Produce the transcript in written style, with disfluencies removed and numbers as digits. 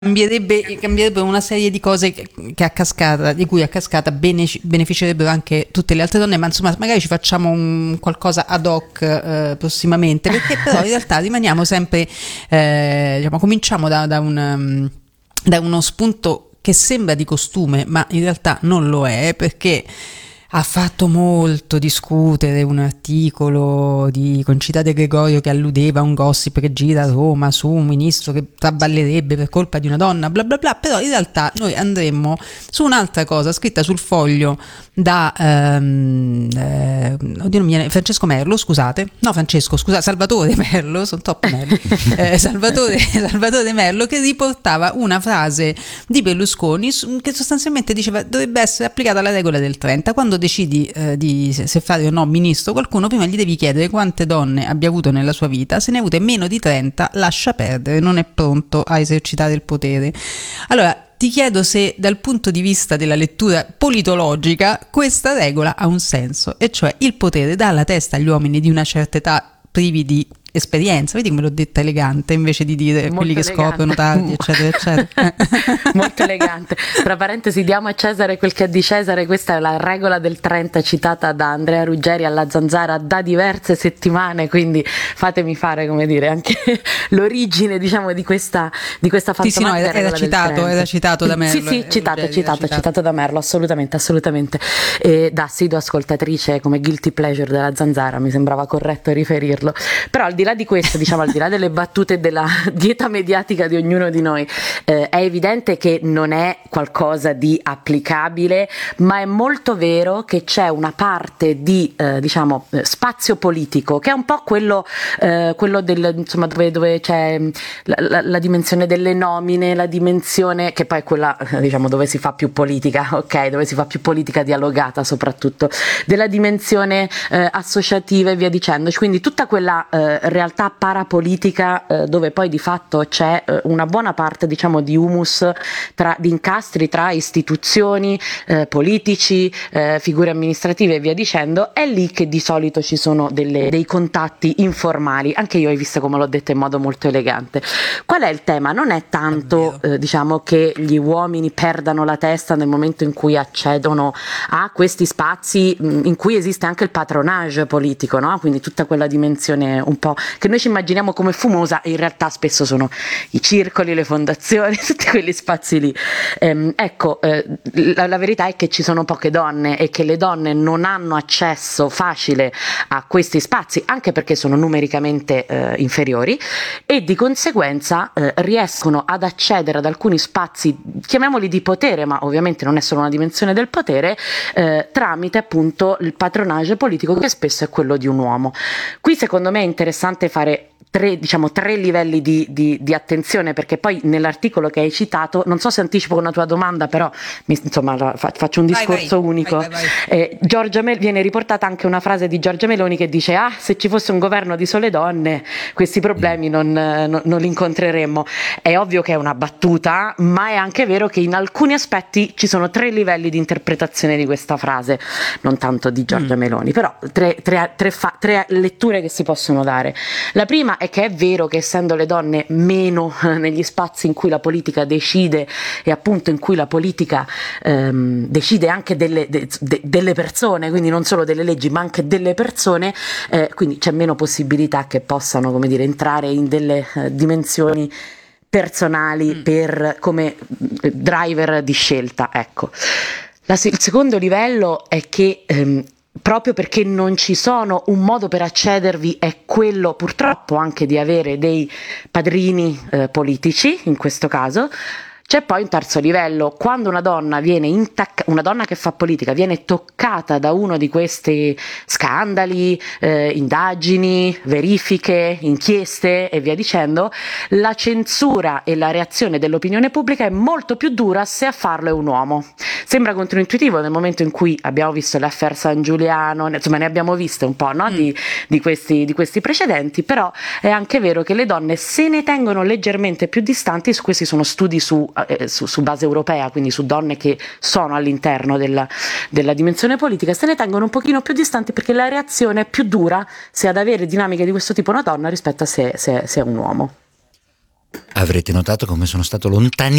cambierebbe una serie di cose che a cascata, di cui a cascata beneficerebbero anche tutte le altre donne, ma insomma magari ci facciamo qualcosa ad hoc prossimamente, perché però in realtà rimaniamo sempre, diciamo, cominciamo da uno spunto che sembra di costume, ma in realtà non lo è, perché ha fatto molto discutere un articolo di Concita De Gregorio che alludeva a un gossip che gira a Roma su un ministro che traballerebbe per colpa di una donna, bla bla bla, però in realtà noi andremmo su un'altra cosa scritta sul Foglio da oddio, non mi viene, Francesco Merlo, Salvatore Merlo, sono troppo Merlo, Salvatore Merlo, che riportava una frase di Berlusconi che sostanzialmente diceva: dovrebbe essere applicata la regola del 30, quando decidi se fare o no ministro qualcuno, prima gli devi chiedere quante donne abbia avuto nella sua vita. Se ne ha avute meno di 30, lascia perdere, non è pronto a esercitare il potere. Allora ti chiedo se dal punto di vista della lettura politologica questa regola ha un senso, e cioè il potere dà alla testa agli uomini di una certa età privi di esperienza, vedi come l'ho detta elegante, invece di dire Molto quelli che elegante. scoprono tardi, eccetera eccetera. Molto elegante. Tra parentesi, diamo a Cesare quel che è di Cesare. Questa è la regola del 30 citata da Andrea Ruggeri alla Zanzara da diverse settimane, quindi fatemi fare, come dire, anche l'origine, diciamo, di questa fantomatica Sì, no, regola del 30. era citato da Merlo. Sì, citato da Merlo, assolutamente. Da assiduo ascoltatrice, come guilty pleasure della Zanzara, mi sembrava corretto riferirlo. Però al di là di questo, diciamo, al di là delle battute della dieta mediatica di ognuno di noi, è evidente che non è qualcosa di applicabile, ma è molto vero che c'è una parte di spazio politico che è un po' quello del, insomma, dove c'è la dimensione delle nomine, la dimensione che poi è quella, diciamo, dove si fa più politica, ok, dove si fa più politica dialogata, soprattutto della dimensione associativa e via dicendo, quindi tutta quella realtà parapolitica dove poi di fatto c'è una buona parte, diciamo, di humus, di incastri tra istituzioni, politici, figure amministrative e via dicendo. È lì che di solito ci sono dei contatti informali. Anche io hai visto come l'ho detto in modo molto elegante. Qual è il tema? Non è tanto diciamo che gli uomini perdano la testa nel momento in cui accedono a questi spazi in cui esiste anche il patronage politico, no? Quindi tutta quella dimensione un po' che noi ci immaginiamo come fumosa, e in realtà spesso sono i circoli, le fondazioni, tutti quegli spazi lì. La verità è che ci sono poche donne e che le donne non hanno accesso facile a questi spazi, anche perché sono numericamente inferiori, e di conseguenza riescono ad accedere ad alcuni spazi, chiamiamoli di potere, ma ovviamente non è solo una dimensione del potere, tramite appunto il patronage politico, che spesso è quello di un uomo. Qui secondo me è interessante fare tre livelli di attenzione, perché poi nell'articolo che hai citato, non so se anticipo una tua domanda, però faccio un discorso unico. Vai. Viene riportata anche una frase di Giorgia Meloni che dice: se ci fosse un governo di sole donne questi problemi non li incontreremmo. È ovvio che è una battuta, ma è anche vero che in alcuni aspetti ci sono tre livelli di interpretazione di questa frase, non tanto di Giorgia Meloni, però tre letture che si possono dare. La prima è che è vero che, essendo le donne meno negli spazi in cui la politica decide, e appunto in cui la politica decide anche delle persone, quindi non solo delle leggi ma anche delle persone, quindi c'è meno possibilità che possano, come dire, entrare in delle dimensioni personali come driver di scelta. Ecco. Il secondo livello è che proprio perché non ci sono, un modo per accedervi è quello, purtroppo, anche di avere dei padrini politici, in questo caso. C'è poi un terzo livello: quando una donna una donna che fa politica viene toccata da uno di questi scandali, indagini, verifiche, inchieste e via dicendo, la censura e la reazione dell'opinione pubblica è molto più dura se a farlo è un uomo. Sembra controintuitivo nel momento in cui abbiamo visto l'affaire San Giuliano, insomma ne abbiamo viste un po', no? di questi precedenti, però è anche vero che le donne se ne tengono leggermente più distanti. Questi sono studi su base europea, quindi su donne che sono all'interno della dimensione politica, se ne tengono un pochino più distanti, perché la reazione è più dura se ad avere dinamiche di questo tipo una donna rispetto a se è un uomo. Avrete notato come sono stato